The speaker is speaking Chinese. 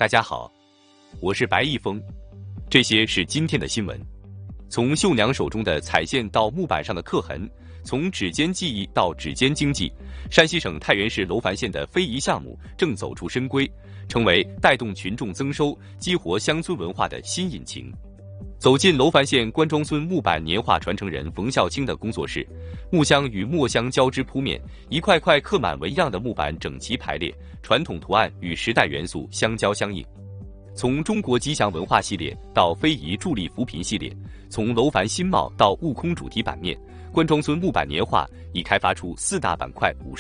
大家好，我是白毅峰，这些是今天的新闻。从绣娘手中的彩线到木板上的刻痕，从指尖技艺到指尖经济，山西省太原市楼烦县的非遗项目正走出深闺，成为带动群众增收、激活乡村文化的新引擎。走进楼烦县关庄村木板年画传承人冯孝清的工作室，木箱与墨箱交织铺面，一块块刻满纹样的木板整齐排列，传统图案与时代元素相交相映。从中国吉祥文化系列到非遗助力扶贫系列，从楼烦新貌到悟空主题版面，关庄村木板年画已开发出4大板块50